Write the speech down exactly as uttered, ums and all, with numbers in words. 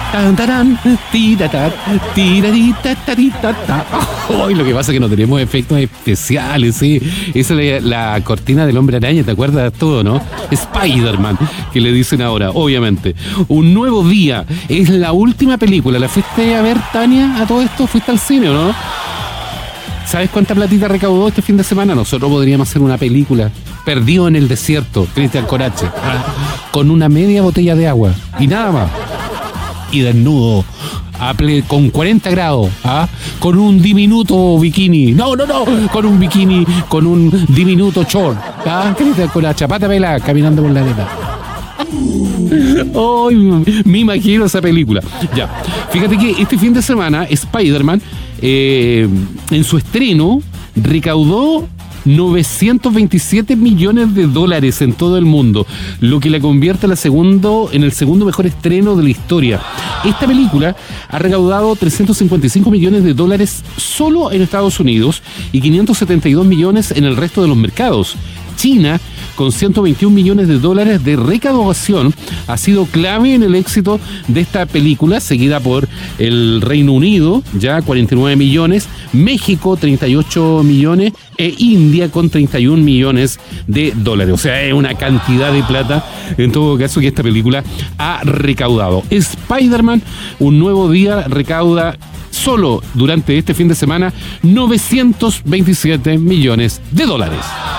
Tan, tarán, tiratar, tiraritataritata. Ay, lo que pasa es que no tenemos efectos especiales, sí. Esa es la, la cortina del Hombre Araña, ¿te acuerdas todo, no? Spider-Man, que le dicen ahora, obviamente. Un nuevo día, es la última película. ¿La fuiste a ver, Tania, a todo esto? ¿Fuiste al cine o no? ¿Sabes cuánta platita recaudó este fin de semana? Nosotros podríamos hacer una película. Perdido en el desierto, Cristian Corache, ¿ah? Con una media botella de agua y nada más. Y desnudo, a ple- con cuarenta grados, ¿ah? Con un diminuto bikini. No, no, no, con un bikini, con un diminuto short. ¿Ah? Cristian Corache, pata pela, caminando por la arena. Oh, me imagino esa película. Ya, fíjate que este fin de semana Spider-Man eh, en su estreno recaudó novecientos veintisiete millones de dólares en todo el mundo, lo que la convierte en, la segundo, en el segundo mejor estreno de la historia. Esta película ha recaudado trescientos cincuenta y cinco millones de dólares solo en Estados Unidos y quinientos setenta y dos millones en el resto de los mercados. China, con ciento veintiún millones de dólares de recaudación, ha sido clave en el éxito de esta película, seguida por el Reino Unido, ya cuarenta y nueve millones, México treinta y ocho millones e India con treinta y un millones de dólares. O sea, es una cantidad de plata, en todo caso, que esta película ha recaudado. Spider-Man, un nuevo día, recauda solo durante este fin de semana novecientos veintisiete millones de dólares.